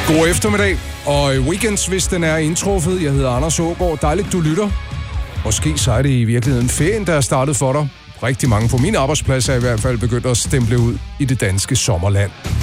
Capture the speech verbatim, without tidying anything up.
God eftermiddag, og weekends, hvis den er indtruffet. Jeg hedder Anders Aagaard. Dejligt, du lytter. Måske så er det i virkeligheden ferien, der er startet for dig. Rigtig mange på min arbejdsplads er i hvert fald begyndt at stemple ud i det danske sommerland.